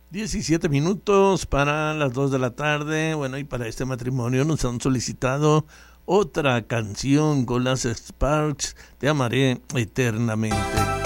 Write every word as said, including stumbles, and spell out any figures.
diecisiete minutos para las dos de la tarde. Bueno, y para este matrimonio nos han solicitado otra canción con las Sparks, Te amaré eternamente.